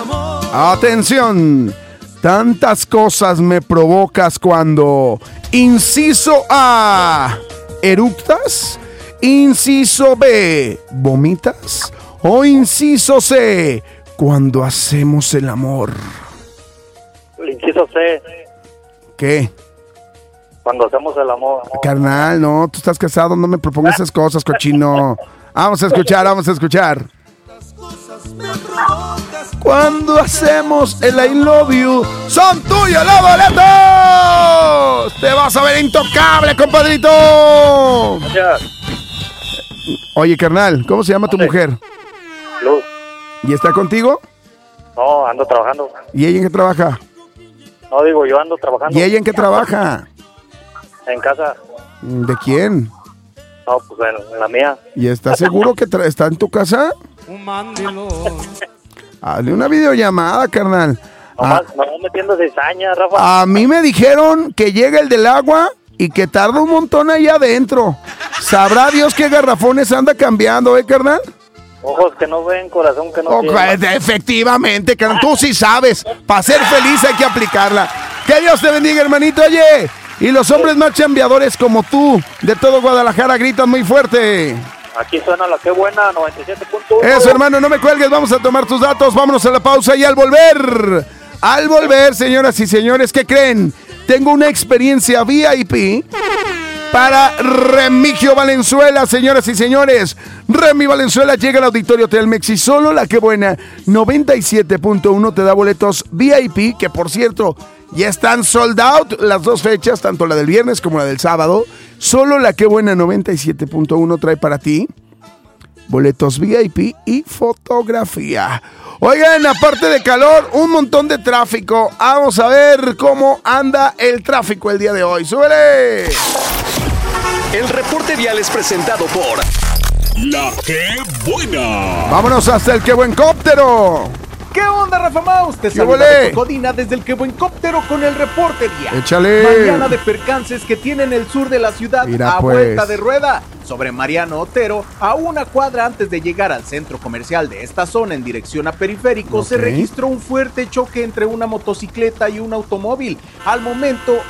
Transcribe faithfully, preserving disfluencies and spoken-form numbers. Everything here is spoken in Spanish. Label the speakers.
Speaker 1: Atención, tantas cosas me provocas cuando, inciso A, eructas, inciso B, vomitas, o inciso C, cuando hacemos el amor.
Speaker 2: Inciso C.
Speaker 1: ¿Qué?
Speaker 2: Cuando hacemos el amor.
Speaker 1: Carnal, no, tú estás casado, no me propongas esas cosas, cochino. Vamos a escuchar, vamos a escuchar. Cuando hacemos el I love you, son tuyos los boletos. Te vas a ver intocable, compadrito.
Speaker 2: Gracias.
Speaker 1: Oye, carnal, ¿cómo se llama tu mujer?
Speaker 2: Luz.
Speaker 1: ¿Y está contigo?
Speaker 2: No, ando trabajando.
Speaker 1: ¿Y ella en qué trabaja?
Speaker 2: No, digo, yo ando trabajando.
Speaker 1: ¿Y ella en qué trabaja?
Speaker 2: En casa.
Speaker 1: ¿De quién?
Speaker 2: No, pues en, en la mía.
Speaker 1: ¿Y estás seguro que tra- está en tu casa? Hazle una videollamada, carnal.
Speaker 2: Nomás,
Speaker 1: Ah,
Speaker 2: nomás metiendo cizaña, Rafa.
Speaker 1: a mí me dijeron que llega el del agua y que tarda un montón allá adentro. Sabrá Dios qué garrafones anda cambiando, ¿eh, carnal?
Speaker 2: Ojos que no ven, corazón que no
Speaker 1: Oh,
Speaker 2: tiene.
Speaker 1: efectivamente, carnal. Tú sí sabes. Para ser feliz hay que aplicarla. Que Dios te bendiga, hermanito. Oye, y los hombres más chambeadores como tú, de todo Guadalajara, gritan muy fuerte.
Speaker 2: Aquí suena la que buena, noventa y siete punto uno.
Speaker 1: Eso, hermano, no me cuelgues, vamos a tomar tus datos, vámonos a la pausa y al volver, al volver, señoras y señores, ¿qué creen? Tengo una experiencia V I P para Remigio Valenzuela, señoras y señores. Remy Valenzuela llega al Auditorio Telmex y solo la que buena noventa y siete punto uno te da boletos V I P, que por cierto, ya están sold out las dos fechas, tanto la del viernes como la del sábado. Solo la que buena noventa y siete punto uno trae para ti boletos V I P y fotografía. Oigan, aparte de calor, un montón de tráfico. Vamos a ver cómo anda el tráfico el día de hoy. ¡Súbele!
Speaker 3: El reporte vial es presentado por La Que Buena.
Speaker 1: Vámonos hasta el Que Buencóptero.
Speaker 4: ¿Qué onda, Rafa Maus? Te
Speaker 1: ¿Qué
Speaker 4: saluda
Speaker 1: volé?
Speaker 4: de Cocodina desde el Que Buencóptero con el reporte vial.
Speaker 1: Échale.
Speaker 4: Mañana de percances que tiene en el sur de la ciudad.
Speaker 1: Mira,
Speaker 4: a
Speaker 1: pues.
Speaker 4: vuelta de rueda. Sobre Mariano Otero, a una cuadra antes de llegar al centro comercial de esta zona en dirección a Periférico,
Speaker 1: Ok.
Speaker 4: se registró un fuerte choque entre una motocicleta y un automóvil. Al momento,